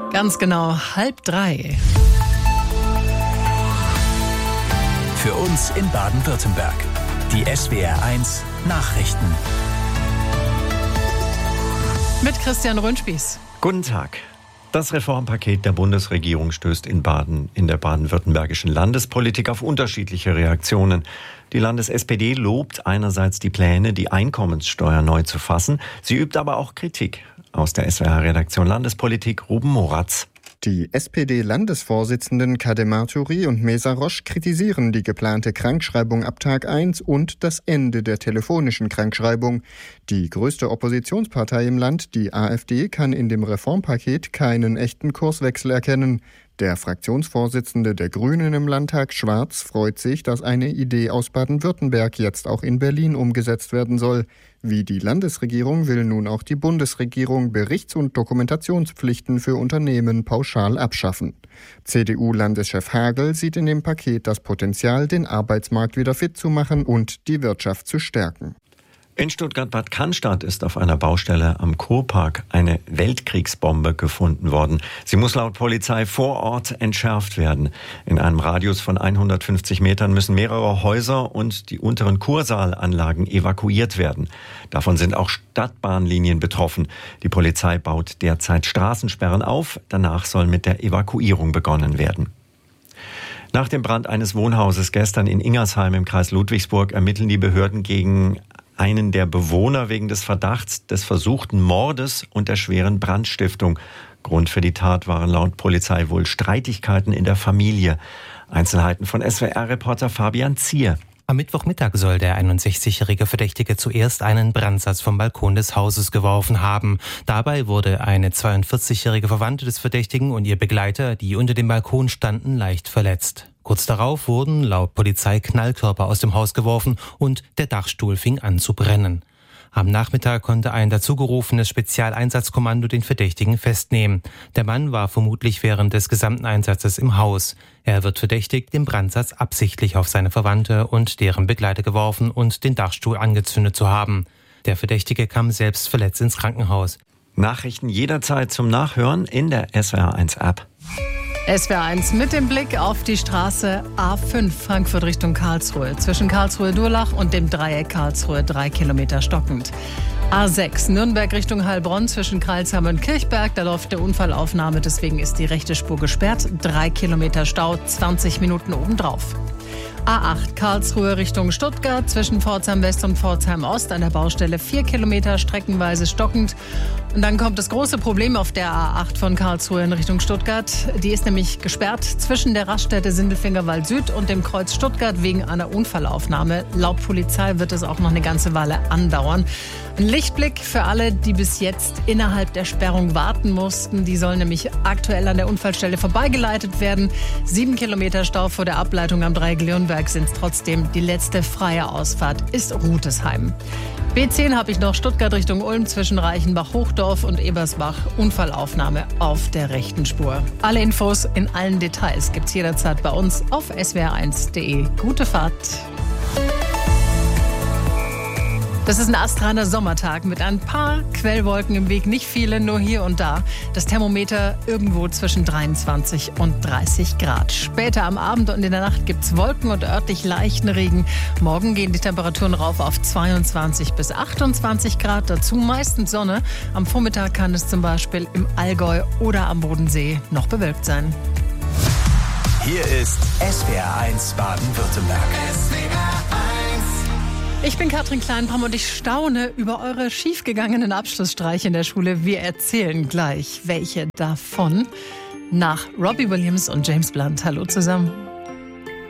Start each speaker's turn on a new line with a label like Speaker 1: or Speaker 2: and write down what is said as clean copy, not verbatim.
Speaker 1: Ganz genau 2:30.
Speaker 2: Für uns in Baden-Württemberg. Die SWR1 Nachrichten.
Speaker 1: Mit Christian Röhnspieß.
Speaker 3: Guten Tag. Das Reformpaket der Bundesregierung stößt in der baden-württembergischen Landespolitik auf unterschiedliche Reaktionen. Die Landes-SPD lobt einerseits die Pläne, die Einkommenssteuer neu zu fassen. Sie übt aber auch Kritik. Aus der SWR-Redaktion Landespolitik Ruben Moratz.
Speaker 4: Die SPD-Landesvorsitzenden Kadem Martouri und Mesa Roche kritisieren die geplante Krankschreibung ab Tag 1 und das Ende der telefonischen Krankschreibung. Die größte Oppositionspartei im Land, die AfD, kann in dem Reformpaket keinen echten Kurswechsel erkennen. Der Fraktionsvorsitzende der Grünen im Landtag, Schwarz, freut sich, dass eine Idee aus Baden-Württemberg jetzt auch in Berlin umgesetzt werden soll. Wie die Landesregierung will nun auch die Bundesregierung Berichts- und Dokumentationspflichten für Unternehmen pauschal abschaffen. CDU-Landeschef Hagel sieht in dem Paket das Potenzial, den Arbeitsmarkt wieder fit zu machen und die Wirtschaft zu stärken.
Speaker 3: In Stuttgart-Bad Cannstatt ist auf einer Baustelle am Kurpark eine Weltkriegsbombe gefunden worden. Sie muss laut Polizei vor Ort entschärft werden. In einem Radius von 150 Metern müssen mehrere Häuser und die unteren Kursaalanlagen evakuiert werden. Davon sind auch Stadtbahnlinien betroffen. Die Polizei baut derzeit Straßensperren auf. Danach soll mit der Evakuierung begonnen werden. Nach dem Brand eines Wohnhauses gestern in Ingersheim im Kreis Ludwigsburg ermitteln die Behörden gegen einen der Bewohner wegen des Verdachts des versuchten Mordes und der schweren Brandstiftung. Grund für die Tat waren laut Polizei wohl Streitigkeiten in der Familie. Einzelheiten von SWR-Reporter Fabian Zier.
Speaker 5: Am Mittwochmittag soll der 61-jährige Verdächtige zuerst einen Brandsatz vom Balkon des Hauses geworfen haben. Dabei wurde eine 42-jährige Verwandte des Verdächtigen und ihr Begleiter, die unter dem Balkon standen, leicht verletzt. Kurz darauf wurden laut Polizei Knallkörper aus dem Haus geworfen und der Dachstuhl fing an zu brennen. Am Nachmittag konnte ein dazugerufenes Spezialeinsatzkommando den Verdächtigen festnehmen. Der Mann war vermutlich während des gesamten Einsatzes im Haus. Er wird verdächtigt, den Brandsatz absichtlich auf seine Verwandte und deren Begleiter geworfen und den Dachstuhl angezündet zu haben. Der Verdächtige kam selbst verletzt ins Krankenhaus.
Speaker 3: Nachrichten jederzeit zum Nachhören in der SWR1-App.
Speaker 1: SWR1 mit dem Blick auf die Straße A5 Frankfurt Richtung Karlsruhe. Zwischen Karlsruhe-Durlach und dem Dreieck Karlsruhe 3 Kilometer stockend. A6 Nürnberg Richtung Heilbronn zwischen Crailsheim und Kirchberg. Da läuft eine Unfallaufnahme, deswegen ist die rechte Spur gesperrt. 3 Kilometer Stau, 20 Minuten obendrauf. A8 Karlsruhe Richtung Stuttgart zwischen Pforzheim West und Pforzheim Ost an der Baustelle 4 Kilometer streckenweise stockend. Und dann kommt das große Problem auf der A8 von Karlsruhe in Richtung Stuttgart. Die ist nämlich gesperrt zwischen der Raststätte Sindelfingerwald Süd und dem Kreuz Stuttgart wegen einer Unfallaufnahme. Laut Polizei wird es auch noch eine ganze Weile andauern. Ein Lichtblick für alle, die bis jetzt innerhalb der Sperrung warten mussten. Die sollen nämlich aktuell an der Unfallstelle vorbeigeleitet werden. 7 Kilometer Stau vor der Ableitung am Dreieck Leonberg sind es trotzdem. Die letzte freie Ausfahrt ist Rutesheim. B10 habe ich noch Stuttgart Richtung Ulm zwischen Reichenbach-Hochdorf und Ebersbach. Unfallaufnahme auf der rechten Spur. Alle Infos in allen Details gibt's jederzeit bei uns auf swr1.de. Gute Fahrt. Das ist ein astreiner Sommertag mit ein paar Quellwolken im Weg, nicht viele, nur hier und da. Das Thermometer irgendwo zwischen 23 und 30 Grad. Später am Abend und in der Nacht gibt's Wolken und örtlich leichten Regen. Morgen gehen die Temperaturen rauf auf 22 bis 28 Grad. Dazu meistens Sonne. Am Vormittag kann es zum Beispiel im Allgäu oder am Bodensee noch bewölkt sein.
Speaker 2: Hier ist SWR1 Baden-Württemberg.
Speaker 1: Ich bin Katrin Kleinbram und ich staune über eure schiefgegangenen Abschlussstreiche in der Schule. Wir erzählen gleich, welche davon. Nach Robbie Williams und James Blunt. Hallo zusammen.